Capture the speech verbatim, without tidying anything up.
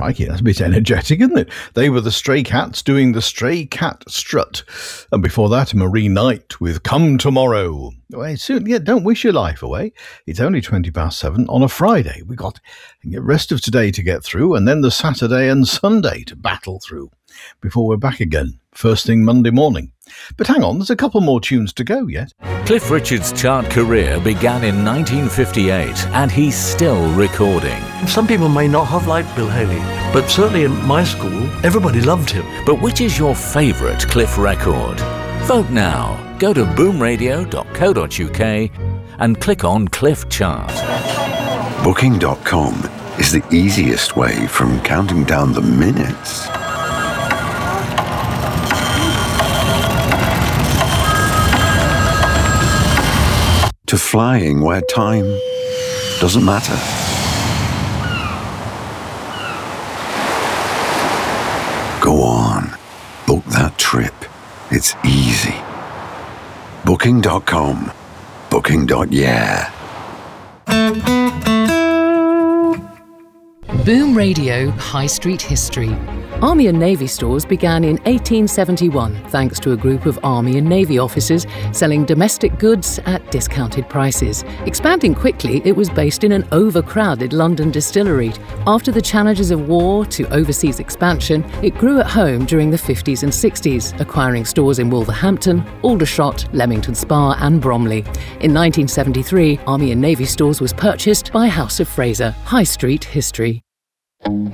Crikey, that's a bit energetic, isn't it? They were the Stray Cats doing the Stray Cat Strut. And before that, Marie Knight with Come Tomorrow. Well, soon, yeah, don't wish your life away. It's only twenty past seven on a Friday. We've got the rest of today to get through, and then the Saturday and Sunday to battle through before we're back again, first thing Monday morning. But hang on, there's a couple more tunes to go yet. Cliff Richard's chart career began in nineteen fifty-eight, and he's still recording. Some people may not have liked Bill Haley, but certainly in my school, everybody loved him. But which is your favourite Cliff record? Vote now. Go to boom radio dot co dot uk and click on Cliff Chart. Booking dot com is the easiest way from counting down the minutes to flying where time doesn't matter. Go on, book that trip. It's easy. Booking dot com. Booking. Yeah. Boom Radio High Street History. Army and Navy stores began in eighteen seventy-one thanks to a group of Army and Navy officers selling domestic goods at discounted prices. Expanding quickly, it was based in an overcrowded London distillery. After the challenges of war to overseas expansion, it grew at home during the fifties and sixties, acquiring stores in Wolverhampton, Aldershot, Leamington Spa and Bromley. In nineteen seventy-three, Army and Navy stores was purchased by House of Fraser. High Street History.